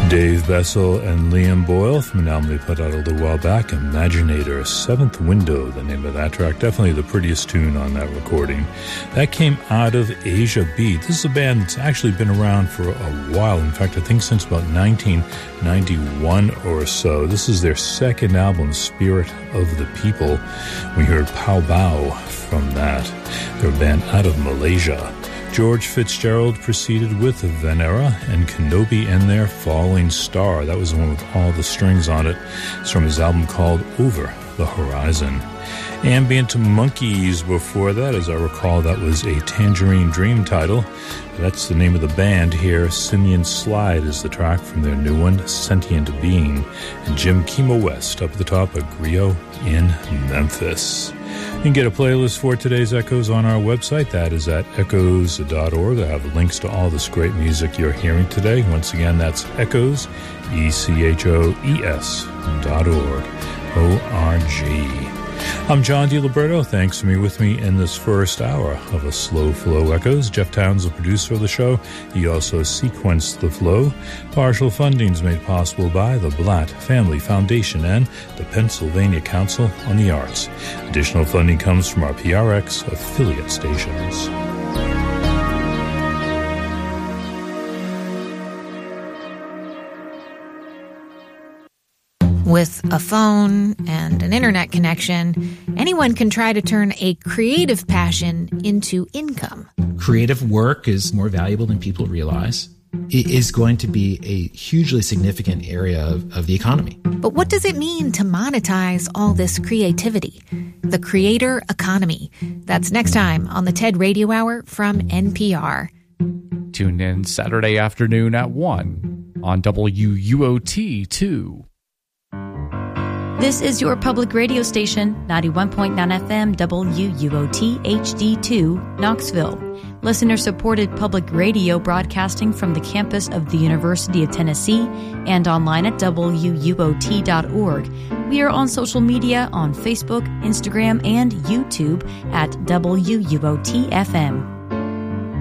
Dave Bessel and Liam Boyle from an album they put out a little while back, Imaginator, Seventh Window, the name of that track. Definitely the prettiest tune on that recording. That came out of Asia Beat. This is a band that's actually been around for a while. In fact, I think since about 1991 or so. This is their second album, Spirit of the People. We heard Pow Bow from that. They're a band out of Malaysia. George Fitzgerald proceeded with Venera and Kenobi and their Falling Star. That was the one with all the strings on it. It's from his album called Over the Horizon. Ambient Monkeys before that, as I recall, that was a Tangerine Dream title. That's the name of the band here. Simian Slide is the track from their new one, Sentient Being. And Jim Kimo West up at the top of Griot in Memphis. You can get a playlist for today's Echoes on our website. That is at echoes.org. I have links to all this great music you're hearing today. Once again, that's echoes, echoes.org. O-R-G. I'm John DiLiberto. Thanks for being with me in this first hour of A Slow Flow Echoes. Jeff Towns, the producer of the show. He also sequenced the flow. Partial funding is made possible by the Blatt Family Foundation and the Pennsylvania Council on the Arts. Additional funding comes from our PRX affiliate stations. With a phone and an internet connection, anyone can try to turn a creative passion into income. Creative work is more valuable than people realize. It is going to be a hugely significant area of the economy. But what does it mean to monetize all this creativity? The creator economy. That's next time on the TED Radio Hour from NPR. Tune in Saturday afternoon at 1 on WUOT2. This is your public radio station, 91.9 FM WUOT HD2, Knoxville. Listener-supported public radio broadcasting from the campus of the University of Tennessee and online at WUOT.org. We are on social media on Facebook, Instagram, and YouTube at WUOT FM.